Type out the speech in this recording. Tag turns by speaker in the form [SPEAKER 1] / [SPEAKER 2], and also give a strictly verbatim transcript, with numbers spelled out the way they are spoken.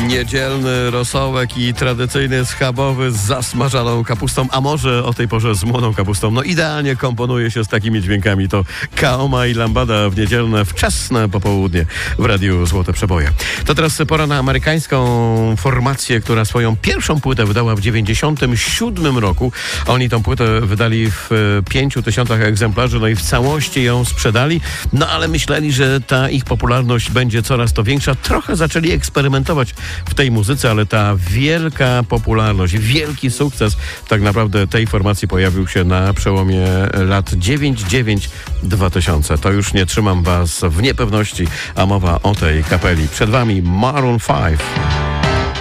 [SPEAKER 1] Niedzielny rosołek i tradycyjny schabowy z zasmażaną kapustą, a może o tej porze z młodą kapustą. No idealnie komponuje się z takimi dźwiękami. To Kaoma i Lambada w niedzielne, wczesne popołudnie w Radiu Złote Przeboje. To teraz pora na amerykańską formację, która swoją pierwszą płytę wydała w dziewięćdziesiątym siódmym roku. Oni tą płytę wydali w pięciu tysiącach egzemplarzy, no i w całości ją sprzedali. No ale myśleli, że ta ich popularność będzie coraz to większa. Trochę zaczęli eksperymentować w tej muzyce, ale ta wielka popularność, wielki sukces tak naprawdę tej formacji pojawił się na przełomie lat dziewięćdziesiątego dziewiątego do dwa tysiącego. To już nie trzymam was w niepewności, a mowa o tej kapeli. Przed wami Maroon five.